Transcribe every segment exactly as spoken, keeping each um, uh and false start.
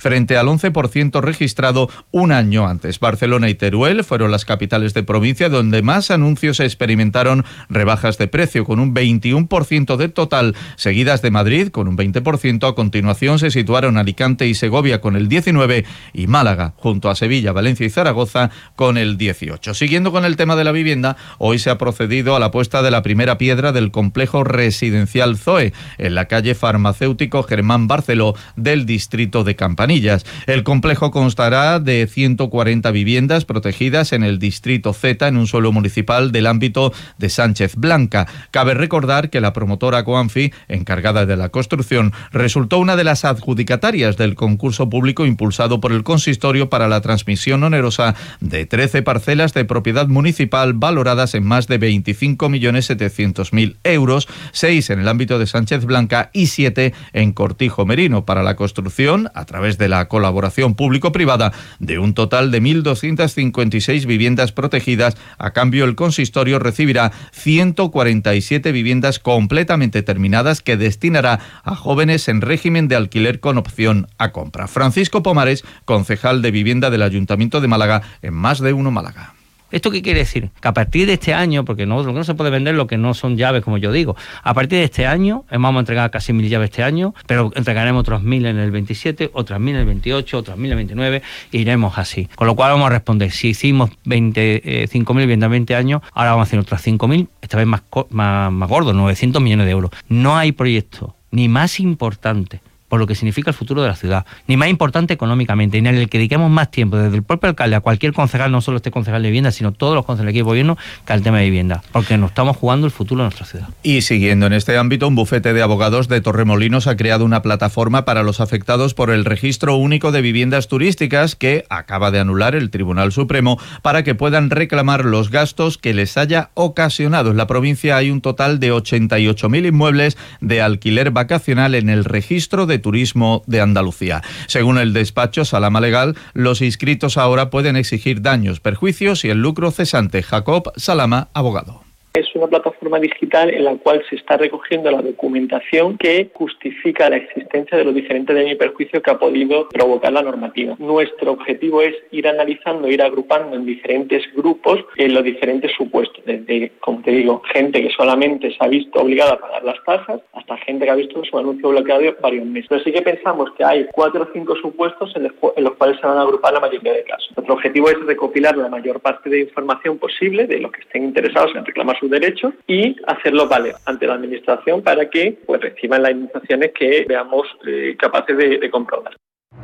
frente al once por ciento registrado un año antes. Barcelona y Teruel fueron las capitales de provincia donde más anuncios experimentaron rebajas de precio, con un veintiuno por ciento del total, seguidas de Madrid con un veinte por ciento. A continuación se situaron Alicante y Segovia con el diecinueve por ciento y Málaga, junto a Sevilla, Valencia y Zaragoza, con el dieciocho por ciento. Siguiendo con el tema de la vivienda, hoy se ha procedido a la puesta de la primera piedra del complejo residencial Zoe, en la calle Farmacéutico Germán Barceló del distrito de Campanillas. El complejo constará de ciento cuarenta viviendas protegidas en el distrito Z, en un suelo municipal del ámbito de Sánchez Blanca. Cabe recordar que la promotora Coanfi, encargada de la construcción, resultó una de las adjudicatarias del concurso público impulsado por el consistorio para la transmisión onerosa de trece parcelas de propiedad municipal valoradas en más de veinticinco millones setecientos mil euros, seis en el ámbito de Sánchez Blanca y siete en Cortijo Merino, para la construcción, a través de la colaboración público-privada, de un total de mil doscientas cincuenta y seis viviendas protegidas. A cambio, el consistorio recibirá ciento cuarenta y siete viviendas completamente terminadas que destinará a jóvenes en régimen de alquiler con opción a compra. Francisco Pomares, concejal de Vivienda del Ayuntamiento de Málaga, en Más de Uno Málaga. ¿Esto qué quiere decir? Que a partir de este año, porque no, lo que no se puede vender lo que no son llaves, como yo digo, a partir de este año, vamos a entregar casi mil llaves este año, pero entregaremos otros mil en el veintisiete, otras mil en el veintiocho, otras mil en el veintinueve, e iremos así. Con lo cual vamos a responder, si hicimos veinticinco mil viviendas en veinte años, ahora vamos a hacer otras cinco mil, esta vez más, más, más gordo, novecientos millones de euros. No hay proyecto ni más importante por lo que significa el futuro de la ciudad, ni más importante económicamente, ni en el que dediquemos más tiempo, desde el propio alcalde a cualquier concejal, no solo este concejal de vivienda, sino todos los concejales de gobierno, que al tema de vivienda, porque nos estamos jugando el futuro de nuestra ciudad. Y siguiendo en este ámbito, un bufete de abogados de Torremolinos ha creado una plataforma para los afectados por el Registro Único de Viviendas Turísticas, que acaba de anular el Tribunal Supremo, para que puedan reclamar los gastos que les haya ocasionado. En la provincia hay un total de ochenta y ocho mil inmuebles de alquiler vacacional en el Registro de Turismo de Andalucía. Según el despacho Salama Legal, los inscritos ahora pueden exigir daños, perjuicios y el lucro cesante. Jacob Salama, abogado. Es una plataforma digital en la cual se está recogiendo la documentación que justifica la existencia de los diferentes daños y perjuicios que ha podido provocar la normativa. Nuestro objetivo es ir analizando, ir agrupando en diferentes grupos en los diferentes supuestos, desde, como te digo, gente que solamente se ha visto obligada a pagar las tasas, hasta gente que ha visto su anuncio bloqueado varios meses. Pero sí que pensamos que hay cuatro o cinco supuestos en los, en los cuales se van a agrupar la mayoría de casos. Nuestro objetivo es recopilar la mayor parte de información posible de los que estén interesados en reclamar sus derechos y hacerlo valer ante la administración para que pues reciban las indemnizaciones que veamos eh, capaces de, de comprobar.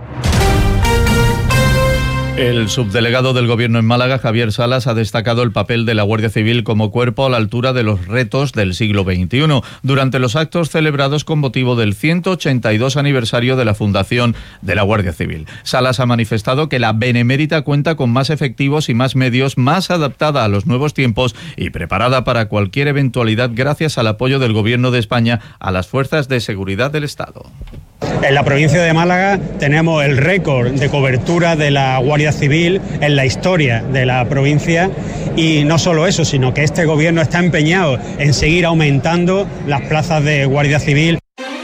El subdelegado del Gobierno en Málaga, Javier Salas, ha destacado el papel de la Guardia Civil como cuerpo a la altura de los retos del siglo veintiuno durante los actos celebrados con motivo del ciento ochenta y dos aniversario de la fundación de la Guardia Civil. Salas ha manifestado que la Benemérita cuenta con más efectivos y más medios, más adaptada a los nuevos tiempos y preparada para cualquier eventualidad gracias al apoyo del Gobierno de España a las fuerzas de seguridad del Estado. En la provincia de Málaga tenemos el récord de cobertura de la Guardia Civil en la historia de la provincia, y no solo eso, sino que este gobierno está empeñado en seguir aumentando las plazas de Guardia Civil.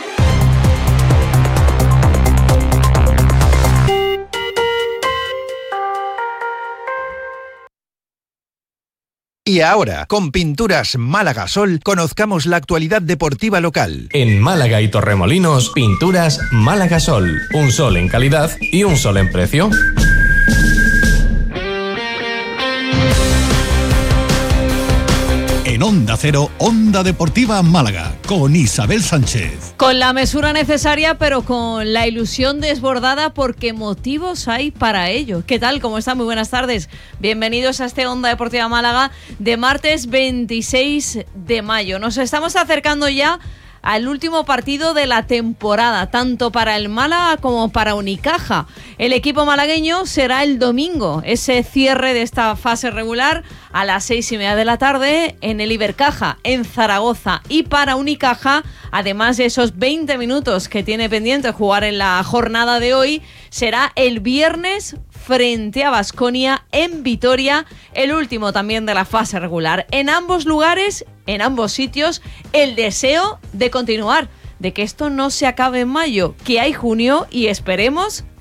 Y ahora, con Pinturas Málaga Sol, conozcamos la actualidad deportiva local. En Málaga y Torremolinos, Pinturas Málaga Sol. Un sol en calidad y un sol en precio. En Onda Cero, Onda Deportiva Málaga, con Isabel Sánchez. Con la mesura necesaria, pero con la ilusión desbordada, porque motivos hay para ello. ¿Qué tal? ¿Cómo están? Muy buenas tardes. Bienvenidos a este Onda Deportiva Málaga de martes veintiséis de mayo. Nos estamos acercando ya al último partido de la temporada, tanto para el Málaga como para Unicaja. El equipo malagueño será el domingo, ese cierre de esta fase regular a las seis y media de la tarde en el Ibercaja, en Zaragoza. Y para Unicaja, además de esos veinte minutos que tiene pendiente jugar en la jornada de hoy, será el viernes frente a Baskonia en Vitoria, el último también de la fase regular. En ambos lugares, en ambos sitios, el deseo de continuar, de que esto no se acabe en mayo, que hay junio y esperemos